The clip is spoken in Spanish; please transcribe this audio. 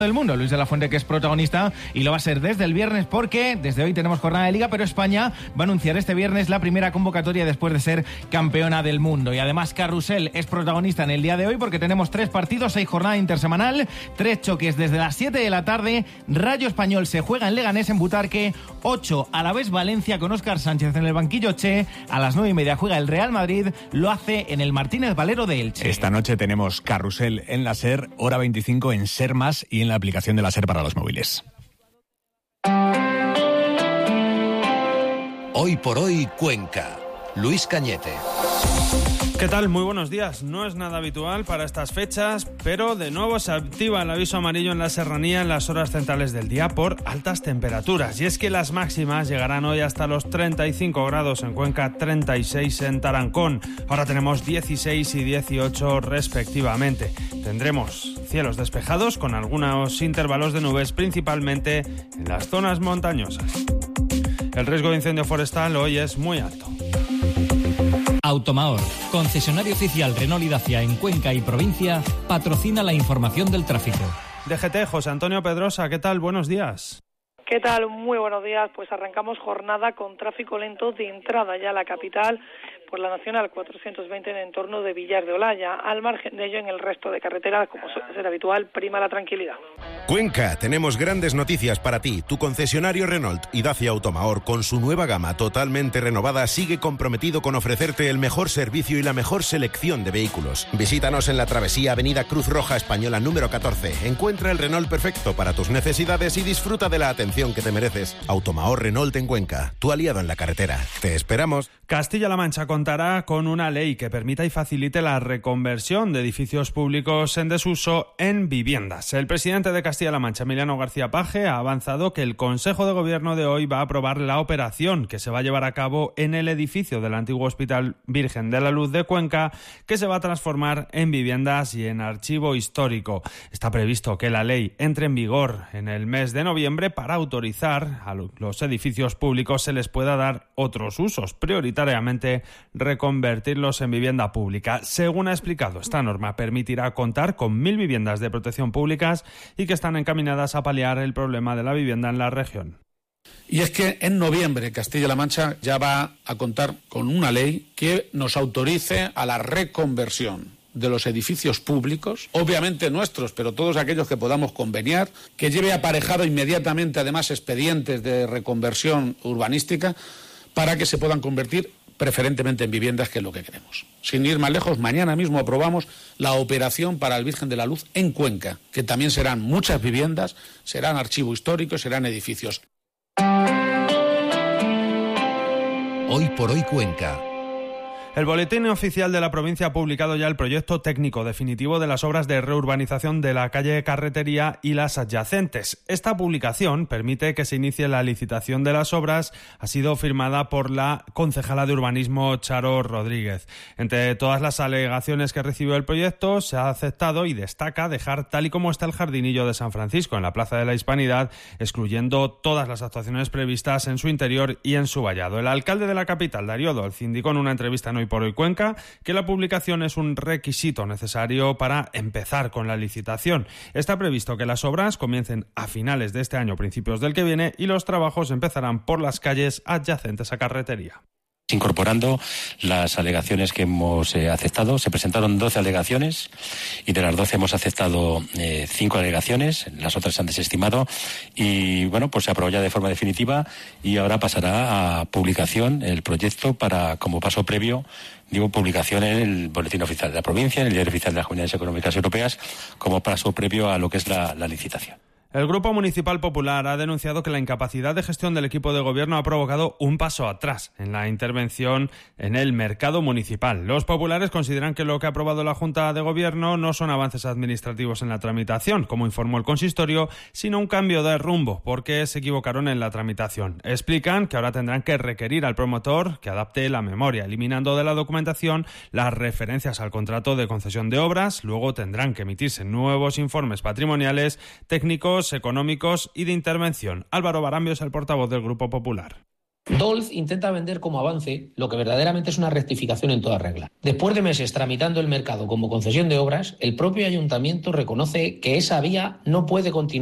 del mundo, Luis de la Fuente, que es protagonista, y lo va a ser desde el viernes porque desde hoy tenemos jornada de Liga, pero España va a anunciar este viernes la primera convocatoria después de ser campeona del mundo. Y además Carrusel es protagonista en el día de hoy porque tenemos 3 partidos, 6 jornada intersemanal, 3 choques desde las 7 de la tarde. Rayo Español se juega en Leganés, en Butarque, 8 a la vez Valencia con Óscar Sánchez en el banquillo Che, a las 9:30 juega el Real Madrid, lo hace en el Martínez Valero de Elche. Esta noche tenemos Carrusel en la SER, hora 25 en SER Más y en la aplicación de la SER para los móviles. Hoy por hoy, Cuenca. Luis Cañete. ¿Qué tal? Muy buenos días. No es nada habitual para estas fechas, pero de nuevo se activa el aviso amarillo en la serranía en las horas centrales del día por altas temperaturas. Y es que las máximas llegarán hoy hasta los 35 grados en Cuenca, 36 en Tarancón. Ahora tenemos 16 y 18 respectivamente. Tendremos cielos despejados con algunos intervalos de nubes, principalmente en las zonas montañosas. El riesgo de incendio forestal hoy es muy alto. Automaor, concesionario oficial Renault y Dacia en Cuenca y provincia, patrocina la información del tráfico. DGT, José Antonio Pedrosa, ¿qué tal? Buenos días. ¿Qué tal? Muy buenos días. Pues arrancamos jornada con tráfico lento de entrada ya a la capital por la Nacional 420 en entorno de Villar de Olaya. Al margen de ello, en el resto de carreteras, como suele ser habitual, prima la tranquilidad. Cuenca, tenemos grandes noticias para ti. Tu concesionario Renault y Dacia Automaor, con su nueva gama totalmente renovada, sigue comprometido con ofrecerte el mejor servicio y la mejor selección de vehículos. Visítanos en la travesía Avenida Cruz Roja Española número 14. Encuentra el Renault perfecto para tus necesidades y disfruta de la atención que te mereces. Automaor Renault en Cuenca, tu aliado en la carretera. Te esperamos. Castilla-La Mancha contará con una ley que permita y facilite la reconversión de edificios públicos en desuso en viviendas. El presidente de Castilla-La Mancha, Emiliano García Paje, ha avanzado que el Consejo de Gobierno de hoy va a aprobar la operación que se va a llevar a cabo en el edificio del antiguo Hospital Virgen de la Luz de Cuenca, que se va a transformar en viviendas y en archivo histórico. Está previsto que la ley entre en vigor en el mes de noviembre para autorizar a los edificios públicos se les pueda dar otros usos, prioritariamente reconvertirlos en vivienda pública. Según ha explicado, esta norma permitirá contar con 1.000 viviendas de protección públicas y que están encaminadas a paliar el problema de la vivienda en la región. Y es que en noviembre Castilla-La Mancha ya va a contar con una ley que nos autorice a la reconversión de los edificios públicos, obviamente nuestros, pero todos aquellos que podamos conveniar, que lleve aparejado inmediatamente además expedientes de reconversión urbanística para que se puedan convertir preferentemente en viviendas, que es lo que queremos. Sin ir más lejos, mañana mismo aprobamos la operación para el Virgen de la Luz en Cuenca, que también serán muchas viviendas, serán archivo histórico, serán edificios. Hoy por hoy, Cuenca. El Boletín Oficial de la Provincia ha publicado ya el proyecto técnico definitivo de las obras de reurbanización de la calle Carretería y las adyacentes. Esta publicación permite que se inicie la licitación de las obras. Ha sido firmada por la concejala de urbanismo Charo Rodríguez. Entre todas las alegaciones que recibió el proyecto, se ha aceptado y destaca dejar tal y como está el Jardinillo de San Francisco en la Plaza de la Hispanidad, excluyendo todas las actuaciones previstas en su interior y en su vallado. El alcalde de la capital, Darío Dolz, indicó en una entrevista en Hoy por Hoy Cuenca que la publicación es un requisito necesario para empezar con la licitación. Está previsto que las obras comiencen a finales de este año, principios del que viene, y los trabajos empezarán por las calles adyacentes a Carretería. Incorporando las alegaciones que hemos aceptado. Se presentaron 12 alegaciones y de las 12 hemos aceptado 5 alegaciones, las otras se han desestimado y bueno, pues se aprobó ya de forma definitiva y ahora pasará a publicación el proyecto para, como paso previo, publicación en el Boletín Oficial de la Provincia, en el Diario Oficial de las Comunidades Económicas Europeas, como paso previo a lo que es la licitación. El Grupo Municipal Popular ha denunciado que la incapacidad de gestión del equipo de gobierno ha provocado un paso atrás en la intervención en el mercado municipal. Los populares consideran que lo que ha aprobado la Junta de Gobierno no son avances administrativos en la tramitación, como informó el consistorio, sino un cambio de rumbo, porque se equivocaron en la tramitación. Explican que ahora tendrán que requerir al promotor que adapte la memoria, eliminando de la documentación las referencias al contrato de concesión de obras. Luego tendrán que emitirse nuevos informes patrimoniales, técnicos, económicos y de intervención. Álvaro Barambio es el portavoz del Grupo Popular. Dolz intenta vender como avance lo que verdaderamente es una rectificación en toda regla. Después de meses tramitando el mercado como concesión de obras, el propio ayuntamiento reconoce que esa vía no puede continuar